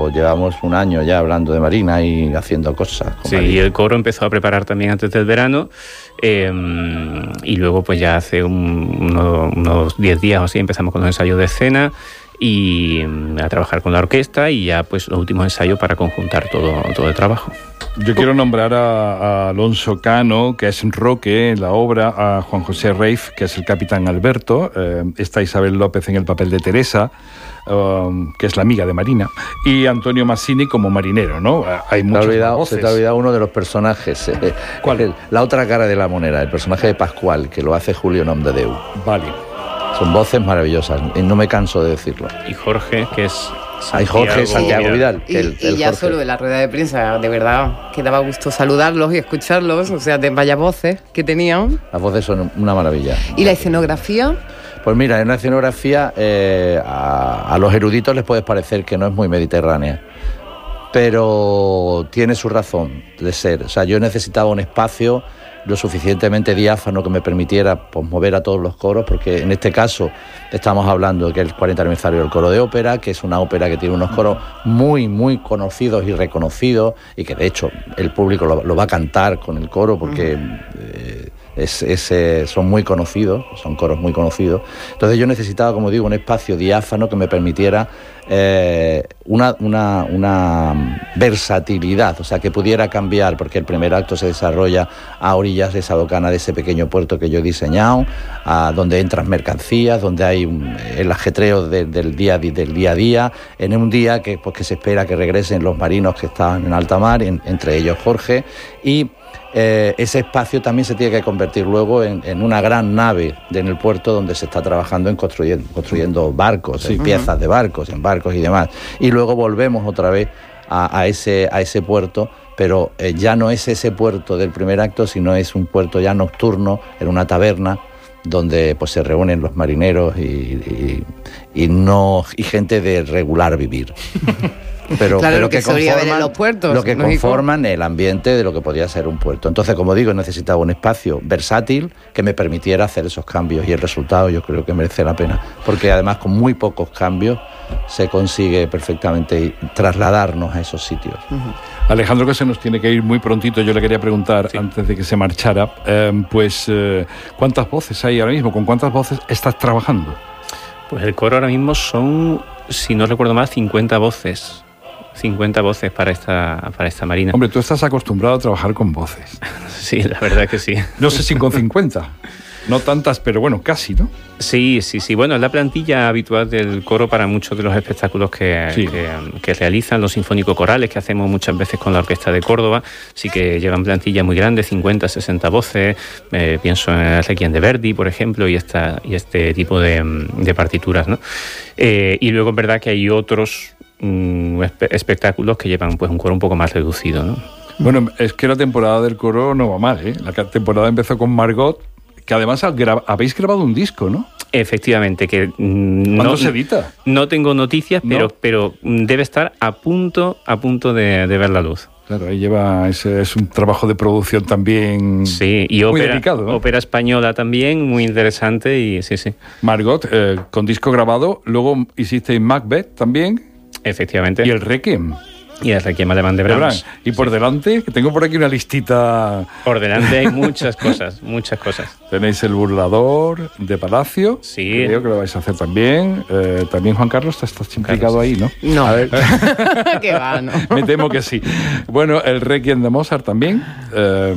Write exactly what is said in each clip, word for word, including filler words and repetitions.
Llevamos un año ya hablando de Marina y haciendo cosas. Sí, Marina. Y el coro empezó a preparar también antes del verano eh, y luego pues ya hace un, uno, unos diez días o así empezamos con los ensayos de escena y a trabajar con la orquesta y ya pues los últimos ensayos para conjuntar todo, todo el trabajo. Yo quiero nombrar a, a Alonso Cano, que es Roque en la obra, a Juan José Reif, que es el capitán Alberto, eh, está Isabel López en el papel de Teresa, Um, que es la amiga de Marina, y Antonio Massini como marinero, ¿no? Hay muchas voces. Se te ha olvidado uno de los personajes. Eh, ¿Cuál? El, la otra cara de la moneda, el personaje de Pascual, que lo hace Julio Nomdedeu. Vale. Son voces maravillosas, y no me canso de decirlo. Y Jorge, que es... Hay Jorge Santiago Vidal. Y, el, y el ya Jorge. solo de la rueda de prensa, de verdad, que daba gusto saludarlos y escucharlos, o sea, de vaya voces que tenían. Las voces son una maravilla. ¿Y la escenografía? Pues mira, en una escenografía eh, a, a los eruditos les puede parecer que no es muy mediterránea, pero tiene su razón de ser. O sea, yo necesitaba un espacio lo suficientemente diáfano que me permitiera pues, mover a todos los coros, porque en este caso estamos hablando de que es el cuarenta aniversario del coro de ópera, que es una ópera que tiene unos coros muy, muy conocidos y reconocidos, y que de hecho el público lo, lo va a cantar con el coro, porque... Eh, Es, es, eh, son muy conocidos, son coros muy conocidos. Entonces yo necesitaba, como digo, un espacio diáfano que me permitiera eh, una, una, una versatilidad, o sea, que pudiera cambiar, porque el primer acto se desarrolla a orillas de esa bocana, de ese pequeño puerto que yo he diseñado, a donde entran mercancías, donde hay un, el ajetreo de, del, día, del día a día, en un día que, pues, que se espera que regresen los marinos que estaban en alta mar, en, entre ellos Jorge, y Eh, ese espacio también se tiene que convertir luego en, en una gran nave de, en el puerto donde se está trabajando en construyendo, construyendo barcos, sí. en piezas de barcos, en barcos y demás. Y luego volvemos otra vez a, a, ese, a ese puerto, pero eh, ya no es ese puerto del primer acto, sino es un puerto ya nocturno, en una taberna, donde pues se reúnen los marineros y, y, y, no, y gente de regular vivir. Pero, claro, pero lo que, que se solía ver en conforman, los puertos, lo que lógico. conforman el ambiente de lo que podía ser un puerto. Entonces, como digo, necesitaba un espacio versátil que me permitiera hacer esos cambios, y el resultado yo creo que merece la pena, porque además con muy pocos cambios se consigue perfectamente trasladarnos a esos sitios. Uh-huh. Alejandro, que se nos tiene que ir muy prontito, yo le quería preguntar, sí. antes de que se marchara, eh, pues eh, ¿cuántas voces hay ahora mismo? ¿Con cuántas voces estás trabajando? Pues el coro ahora mismo son, si no recuerdo mal, cincuenta voces. cincuenta voces para esta, para esta Marina. Hombre, tú estás acostumbrado a trabajar con voces. Sí, la verdad que sí. No sé si con cincuenta. No tantas, pero bueno, casi, ¿no? Sí, sí, sí. Bueno, es la plantilla habitual del coro para muchos de los espectáculos que, sí. que, que realizan, los sinfónico-corales que hacemos muchas veces con la Orquesta de Córdoba. Sí que llevan plantillas muy grandes, cincuenta, sesenta voces. Eh, pienso en el Requiem de Verdi, por ejemplo, y, esta, y este tipo de, de partituras, ¿no? Eh, y luego es verdad que hay otros mm, espectáculos que llevan pues un coro un poco más reducido, ¿no? Bueno, es que la temporada del coro no va mal, ¿eh? La temporada empezó con Margot, que además habéis grabado un disco, ¿no? Efectivamente, que ¿cuándo no, se edita? No tengo noticias, pero, no. pero debe estar a punto, a punto de, de ver la luz. Claro, ahí lleva, ese es un trabajo de producción también sí, y muy ópera, delicado, ¿no? Ópera española también, muy interesante, y sí, sí. Margot, eh, con disco grabado, luego hiciste Macbeth también. Efectivamente. Y el Requiem. Y el Requiem alemán de Brahms. Y por sí. delante, que tengo por aquí una listita... Por delante hay muchas cosas, muchas cosas. Tenéis El burlador de Palacio. Sí. Creo que lo vais a hacer también. Eh, también Juan Carlos, te estás implicado Carlos. ahí, ¿no? No. A ver. Qué va, ¿no? Me temo que sí. Bueno, el Requiem de Mozart también. Eh,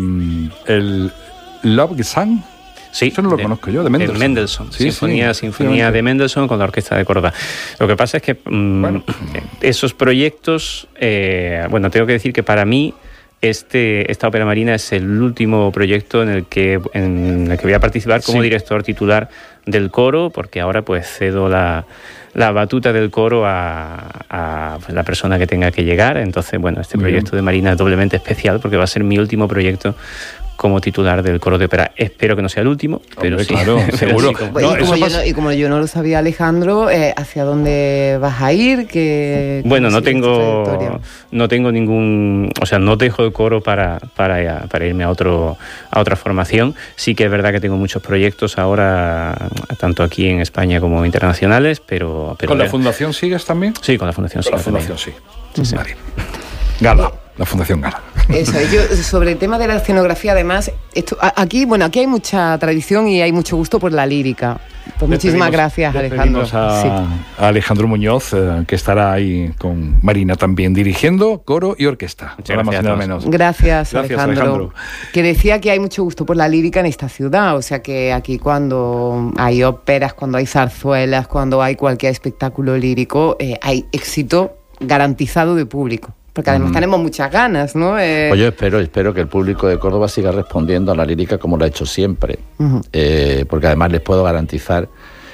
el Love Gesang. Sí, eso no lo de, conozco yo, de Mendelssohn. De Mendelssohn, sí, Sinfonía, sí, Sinfonía de Mendelssohn con la Orquesta de Córdoba. Lo que pasa es que mmm, bueno. esos proyectos, eh, bueno, tengo que decir que para mí este, esta ópera marina es el último proyecto en el que, en el que voy a participar como sí. director titular del coro, porque ahora pues cedo la, la batuta del coro a, a la persona que tenga que llegar. Entonces, bueno, este Muy proyecto bien. de Marina es doblemente especial porque va a ser mi último proyecto como titular del coro de ópera. Espero que no sea el último, pero Hombre, sí. Claro, pero seguro. Sí, como... No, y, como no, y como yo no lo sabía, Alejandro, eh, ¿hacia dónde vas a ir? ¿Qué, bueno, no tengo no tengo ningún... O sea, no dejo el coro para, para, para irme a otro a otra formación. Sí que es verdad que tengo muchos proyectos ahora, tanto aquí en España como internacionales, pero... pero ¿Con la Fundación sigues también? Sí, con la Fundación Con sí. la Fundación sí. Sí, sí. Vale. Gala, la Fundación Gala. Eso, yo sobre el tema de la escenografía, además, esto, aquí, bueno, aquí hay mucha tradición y hay mucho gusto por la lírica. Pues muchísimas gracias, Alejandro. A, sí. a Alejandro Muñoz, eh, que estará ahí con Marina también, dirigiendo coro y orquesta. Muchas gracias, más, menos. Gracias, Gracias, Alejandro. Alejandro. Que decía que hay mucho gusto por la lírica en esta ciudad, o sea que aquí cuando hay óperas, cuando hay zarzuelas, cuando hay cualquier espectáculo lírico, eh, hay éxito garantizado de público. Porque además mm. tenemos muchas ganas, ¿no? Eh... Pues yo espero, espero que el público de Córdoba siga respondiendo a la lírica como lo ha hecho siempre. Uh-huh. Eh, porque además les puedo garantizar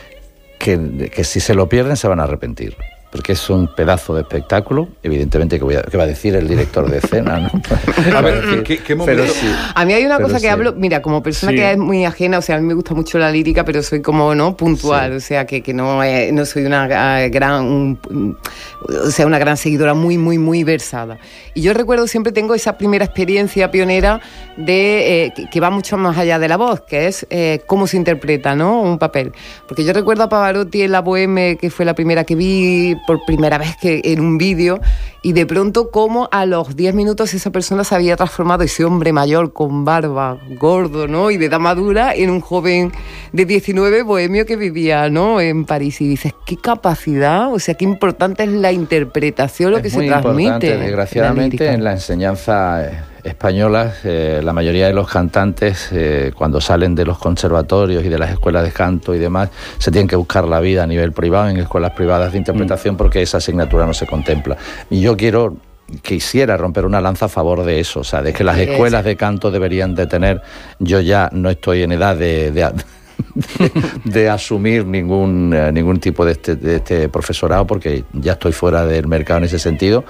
que, que si se lo pierden se van a arrepentir. Porque es un pedazo de espectáculo, evidentemente, que, voy a, que va a decir el director de escena, ¿no? A ver, ¿qué, qué momento? Pero sí, a mí hay una cosa que sí. hablo, mira, como persona sí. que es muy ajena, o sea, a mí me gusta mucho la lírica, pero soy como, ¿no?, puntual, sí. o sea, que, que no, eh, no soy una uh, gran, un, o sea, una gran seguidora muy, muy, muy versada. Y yo recuerdo, siempre tengo esa primera experiencia pionera de eh, que, que va mucho más allá de la voz, que es eh, cómo se interpreta, ¿no?, un papel. Porque yo recuerdo a Pavarotti en La Bohème, que fue la primera que vi por primera vez que en un vídeo, y de pronto como a los diez minutos esa persona se había transformado, ese hombre mayor con barba, gordo, ¿no?, y de edad madura, en un joven de diecinueve bohemio que vivía, ¿no?, en París. Y dices, qué capacidad, o sea, qué importante es la interpretación, lo es que muy se transmite. Importante, desgraciadamente, la en la enseñanza eh, española, eh, la mayoría de los cantantes, eh, cuando salen de los conservatorios y de las escuelas de canto y demás, se tienen que buscar la vida a nivel privado, en escuelas privadas de interpretación, mm. porque esa asignatura no se contempla. Y yo quiero... quisiera romper una lanza a favor de eso, o sea, de que las escuelas de canto deberían de tener, yo ya no estoy en edad de, de, de, de asumir ningún, eh, ningún tipo de este, de este profesorado, porque ya estoy fuera del mercado en ese sentido,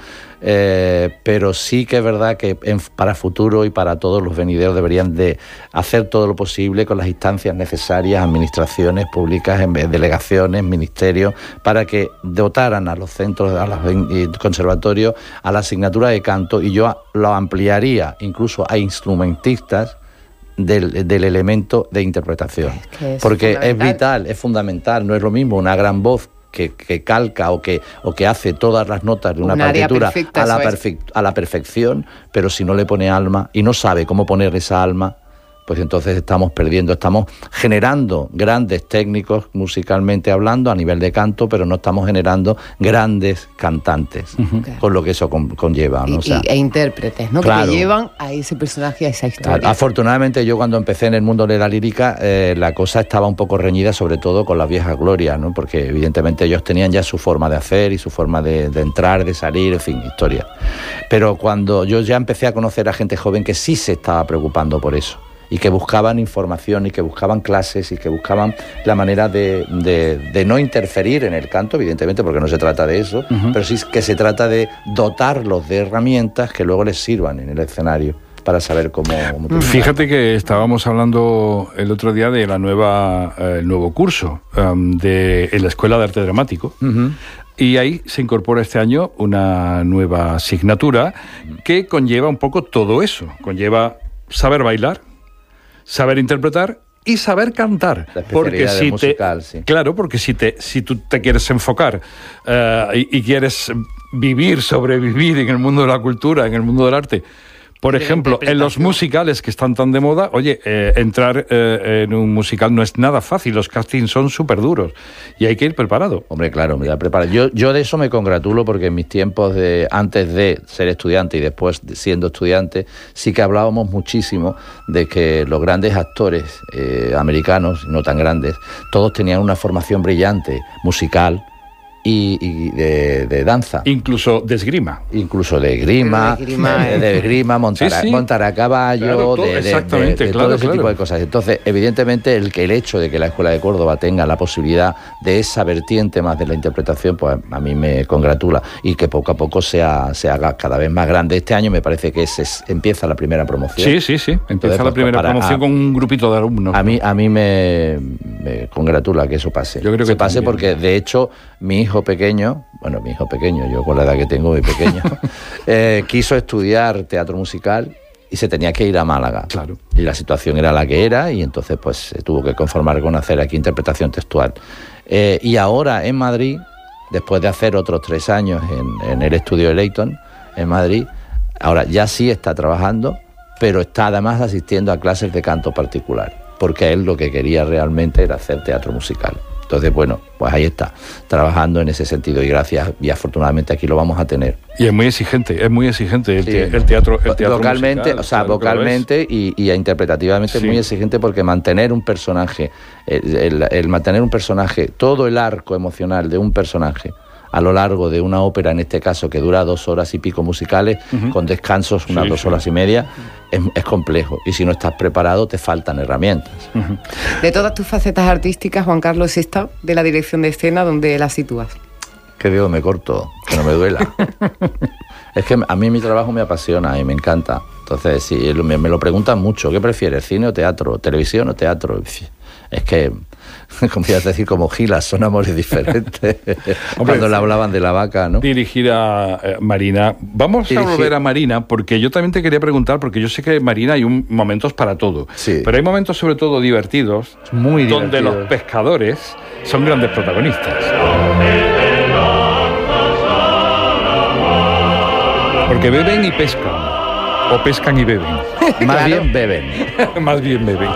eh, pero sí que es verdad que en, para futuro y para todos los venideros deberían de hacer todo lo posible con las instancias necesarias, administraciones públicas, delegaciones, ministerios, para que dotaran a los centros, a los conservatorios, a la asignatura de canto, y yo lo ampliaría incluso a instrumentistas del, del elemento de interpretación, es que es porque es vital, es fundamental, no es lo mismo una gran voz Que, que calca o que, o que hace todas las notas de una un partitura perfecta, a, la perfe- a la perfección, pero si no le pone alma y no sabe cómo poner esa alma, pues entonces estamos perdiendo, estamos generando grandes técnicos musicalmente hablando a nivel de canto, pero no estamos generando grandes cantantes, uh-huh. con lo que eso con, conlleva, ¿no? Y, o sea, e intérpretes, ¿no? Claro, que te llevan a ese personaje, a esa historia. Afortunadamente yo cuando empecé en el mundo de la lírica, eh, la cosa estaba un poco reñida, sobre todo con las viejas glorias, ¿no? Porque evidentemente ellos tenían ya su forma de hacer y su forma de, de entrar, de salir, en fin, historia. Pero cuando yo ya empecé a conocer a gente joven que sí se estaba preocupando por eso, y que buscaban información y que buscaban clases y que buscaban la manera de, de, de no interferir en el canto, evidentemente, porque no se trata de eso, uh-huh. pero sí que se trata de dotarlos de herramientas que luego les sirvan en el escenario para saber cómo... cómo Fíjate que estábamos hablando el otro día de la nueva, eh, el nuevo curso um, de en la Escuela de Arte Dramático, uh-huh. y ahí se incorpora este año una nueva asignatura que conlleva un poco todo eso, conlleva saber bailar, saber interpretar y saber cantar, porque si musical, te, sí. claro, porque si te si tú te quieres enfocar uh, y, y quieres vivir, sobrevivir en el mundo de la cultura, en el mundo del arte, por ejemplo, en los musicales que están tan de moda, oye, eh, entrar eh, en un musical no es nada fácil, los castings son súper duros y hay que ir preparado. Hombre, claro, me da preparado. Yo, yo de eso me congratulo porque en mis tiempos de antes de ser estudiante y después de siendo estudiante, sí que hablábamos muchísimo de que los grandes actores eh, americanos, no tan grandes, todos tenían una formación brillante, musical, y, y de, de danza. Incluso de esgrima. Incluso de esgrima, de esgrima, de, de esgrima montar, sí, sí. montar a caballo, claro, todo, de, de, exactamente, de, de claro, todo ese claro. tipo de cosas. Entonces, evidentemente, el que el hecho de que la Escuela de Córdoba tenga la posibilidad de esa vertiente más de la interpretación, pues a mí me congratula, y que poco a poco sea, se haga cada vez más grande. Este año me parece que se, empieza la primera promoción. Sí, sí, sí. Empieza Entonces, la primera para, promoción a, con un grupito de alumnos. A mí, a mí me, me congratula que eso pase. Yo creo que se pase también. Porque, de hecho, mi hijo pequeño, bueno, mi hijo pequeño, yo con la edad que tengo, muy pequeño, eh, quiso estudiar teatro musical y se tenía que ir a Málaga. Claro. Y la situación era la que era, y entonces pues se tuvo que conformar con hacer aquí interpretación textual. Eh, y ahora en Madrid después de hacer otros tres años en, en el estudio de Leighton, en Madrid, ahora ya sí está trabajando, pero está además asistiendo a clases de canto particular, porque él lo que quería realmente era hacer teatro musical. Entonces, bueno, pues ahí está, trabajando en ese sentido, y gracias, y afortunadamente aquí lo vamos a tener. Y es muy exigente, es muy exigente el, sí. te, el teatro, el teatro vocalmente, musical, o sea, claro, vocalmente y, y interpretativamente, sí. Es muy exigente, porque mantener un personaje, el, el, el mantener un personaje, todo el arco emocional de un personaje a lo largo de una ópera, en este caso, que dura dos horas y pico musicales, uh-huh. con descansos unas sí, dos sí. horas y media, es, es complejo. Y si no estás preparado, te faltan herramientas. Uh-huh. De todas tus facetas artísticas, Juan Carlos, esta de la dirección de escena, ¿dónde la sitúas? Que digo, me corto, que no me duela. Es que a mí mi trabajo me apasiona y me encanta. Entonces, si me, me lo preguntan mucho, ¿qué prefieres, cine o teatro? ¿Televisión o teatro? Es que, como ibas a decir, como Gilas, son amores diferentes. Hombre, cuando le hablaban de la vaca, ¿no? Dirigir a eh, Marina. Vamos Dirigir. a volver a Marina, porque yo también te quería preguntar, porque yo sé que en Marina hay un, momentos para todo. Sí. Pero hay momentos sobre todo divertidos, muy donde divertidos. Los pescadores son grandes protagonistas. Porque beben y pescan. O pescan y beben. Más Claro. bien beben. Más bien beben.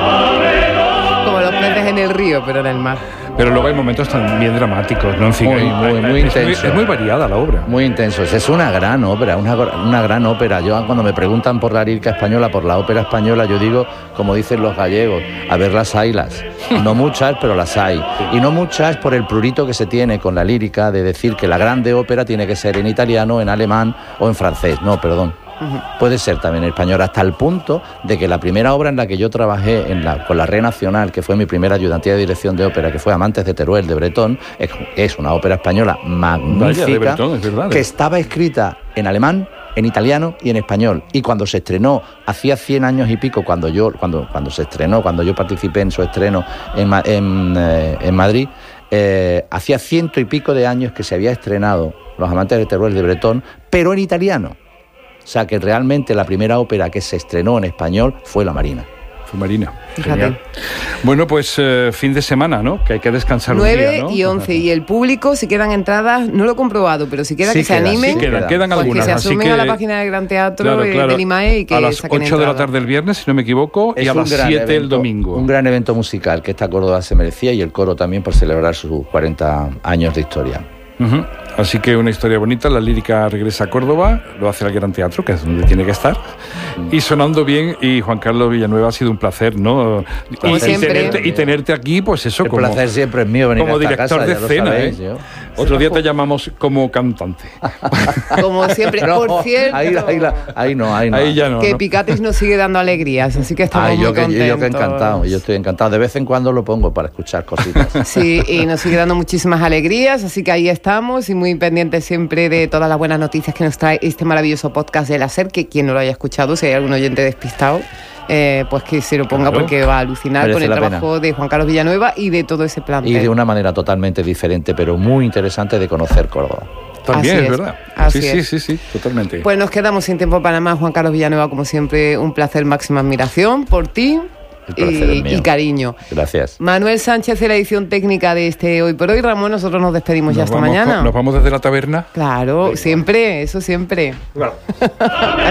Como los peces en el río, pero en el mar. Pero luego hay momentos también dramáticos, ¿no? En fin, Muy, hay- muy, hay- muy es intenso. es muy variada la obra. Muy intensos. Es una gran ópera, una, una gran ópera. Yo cuando me preguntan por la lírica española, por la ópera española, yo digo, como dicen los gallegos, a ver, las haylas. No muchas, pero las hay. Y no muchas por el prurito que se tiene con la lírica de decir que la grande ópera tiene que ser en italiano, en alemán o en francés. No, perdón. Puede ser también en español, hasta el punto de que la primera obra en la que yo trabajé en la, con la Red Nacional, que fue mi primera ayudantía de dirección de ópera, que fue Amantes de Teruel, de Bretón, es, es una ópera española magnífica, Vaya, de Bretón, es verdad, que ¿eh? estaba escrita en alemán, en italiano y en español. Y cuando se estrenó, hacía cien años y pico, cuando yo cuando, cuando se estrenó, cuando yo participé en su estreno en, Ma- en, eh, en Madrid, eh, hacía ciento y pico de años que se había estrenado Los Amantes de Teruel de Bretón, pero en italiano. O sea que realmente la primera ópera que se estrenó en español fue La Marina. Fue Marina. Fíjate. Genial. Bueno, pues eh, fin de semana, ¿no? Que hay que descansar un nueve día, ¿no? y once. Y el público, si quedan entradas, no lo he comprobado, pero si queda Sí que se queda, animen, sí Quedan, quedan pues algunas, que se así asumen que... a la página del Gran Teatro Claro, eh, claro. del I M A E y que a las saquen ocho de la entradas. tarde el viernes, si no me equivoco, y Es a un las gran siete el evento, domingo. Un gran evento musical que esta Córdoba se merecía, y el coro también por celebrar sus cuarenta años de historia. Ujú. Así que una historia bonita, la lírica regresa a Córdoba, lo hace el Gran Teatro, que es donde tiene que estar, y sonando bien. Y Juan Carlos Villanueva, ha sido un placer, ¿no? Como y, siempre. y, tenerte, y tenerte aquí, pues eso, El como, placer siempre es mío venir como a esta director casa, de ya lo escena. sabéis, ¿eh? yo. Otro día te llamamos como cantante. Como siempre, No, por cierto, ahí, ahí, la- ahí no, ahí no. Ahí ya no. que ¿no? Picatis nos sigue dando alegrías, así que estamos Ay, muy yo, que, contentos. yo que encantado, yo estoy encantado. De vez en cuando lo pongo para escuchar cositas. Sí, y nos sigue dando muchísimas alegrías, así que ahí estamos y muy pendientes siempre de todas las buenas noticias que nos trae este maravilloso podcast del Hacer, que quien no lo haya escuchado, si hay algún oyente despistado, eh, pues que se lo ponga, Claro. porque va a alucinar Merece con el la trabajo pena. de Juan Carlos Villanueva y de todo ese plan. Y de una manera totalmente diferente, pero muy interesante de conocer Córdoba. También Así es es, verdad. así sí, sí, es. sí, sí, totalmente. Pues nos quedamos sin tiempo para más. Juan Carlos Villanueva, como siempre, un placer, máxima admiración por ti El placer y, es mío. y cariño. Gracias. Manuel Sánchez de la edición técnica de este Hoy por Hoy. Ramón, nosotros nos despedimos ya Nos hasta vamos mañana. con- nos vamos desde la taberna. Claro, siempre, eso siempre.